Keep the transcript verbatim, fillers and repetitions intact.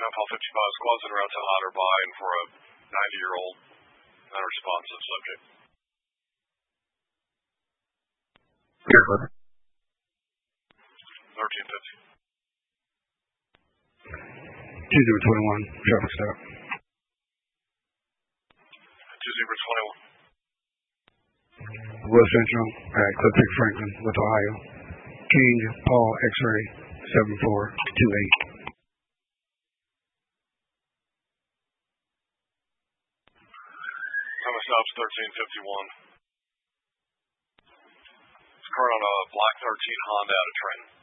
Paul fifty-five, squads en route to Otter Bayou for a ninety-year-old unresponsive subject. thirteen fifty. two zero twenty-one, traffic stop. two zero twenty-one. West Central at Clifton Franklin with Ohio. King Paul X-ray seven four two eight. Coming stops thirteen fifty-one. It's current on a Black thirteen Honda out of Trenton.